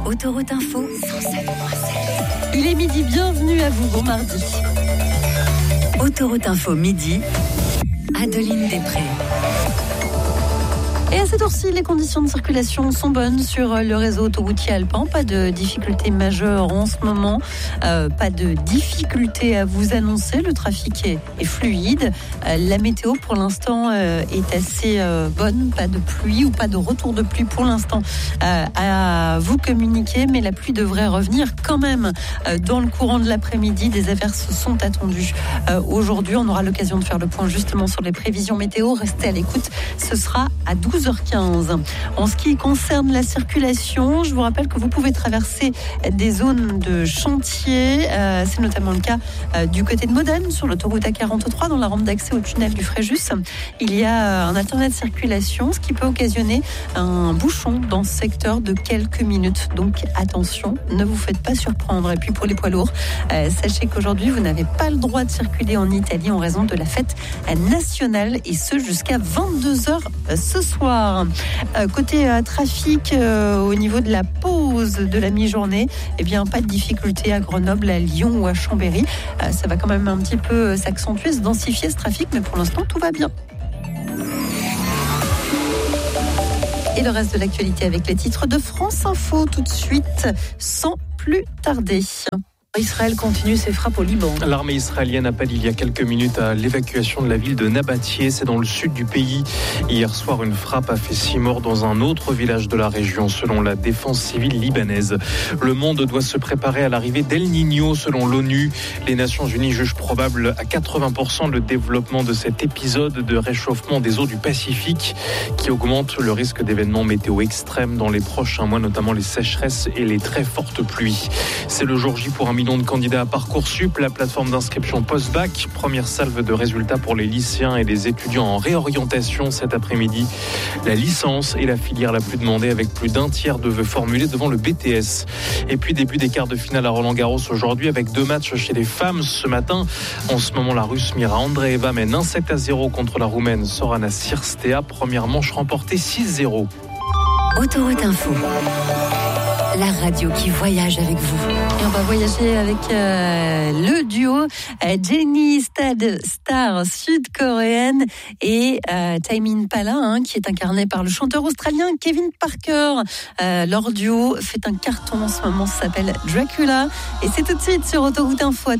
Autoroute Info 107.7. Il est midi, bienvenue à vous, bon mardi. Autoroute Info midi, Adeline Després. Et à cette heure-ci, les conditions de circulation sont bonnes sur le réseau autoroutier alpin. Pas de difficultés majeures en ce moment. Pas de difficultés à vous annoncer. Le trafic est fluide. La météo, pour l'instant, est assez bonne. Pas de pluie ou pas de retour de pluie pour l'instant à vous communiquer. Mais la pluie devrait revenir quand même dans le courant de l'après-midi. Des averses sont attendues aujourd'hui. On aura l'occasion de faire le point justement sur les prévisions météo. Restez à l'écoute. Ce sera à 12h15. En ce qui concerne la circulation, je vous rappelle que vous pouvez traverser des zones de chantier. C'est notamment le cas du côté de Modane, sur l'autoroute A43, dans la rampe d'accès au tunnel du Fréjus. Il y a un alternat de circulation, ce qui peut occasionner un bouchon dans ce secteur de quelques minutes. Donc attention, ne vous faites pas surprendre. Et puis pour les poids lourds, sachez qu'aujourd'hui, vous n'avez pas le droit de circuler en Italie en raison de la fête nationale, et ce jusqu'à 22h ce soir. Côté trafic, au niveau de la pause de la mi-journée, eh bien pas de difficulté à Grenoble, à Lyon ou à Chambéry. Ça va quand même un petit peu s'accentuer, se densifier ce trafic, mais pour l'instant tout va bien. Et le reste de l'actualité avec les titres de France Info tout de suite, sans plus tarder. Israël continue ses frappes au Liban. L'armée israélienne appelle il y a quelques minutes à l'évacuation de la ville de Nabatieh, c'est dans le sud du pays. Hier soir, une frappe a fait 6 morts dans un autre village de la région, selon la défense civile libanaise. Le monde doit se préparer à l'arrivée d'El Niño, selon l'ONU. Les Nations Unies jugent probable à 80% le développement de cet épisode de réchauffement des eaux du Pacifique, qui augmente le risque d'événements météo extrêmes dans les prochains mois, notamment les sécheresses et les très fortes pluies. C'est le jour J pour 1 million de candidats à Parcoursup, la plateforme d'inscription post-bac. Première salve de résultats pour les lycéens et les étudiants en réorientation cet après-midi. La licence est la filière la plus demandée, avec plus d'un tiers de vœux formulés devant le BTS. Et puis début des quarts de finale à Roland-Garros aujourd'hui, avec 2 matchs chez les femmes ce matin. En ce moment, la Russe Mira Andreeva mène 1-7-0 contre la Roumaine Sorana Cirstea. Première manche remportée 6-0. Autoroute Info, la radio qui voyage avec vous. Et on va voyager avec le duo Jennie star sud-coréenne et Taemin Pala, qui est incarné par le chanteur australien Kevin Parker. Leur duo fait un carton en ce moment, ça s'appelle Dracula. Et c'est tout de suite sur Autoroute Info.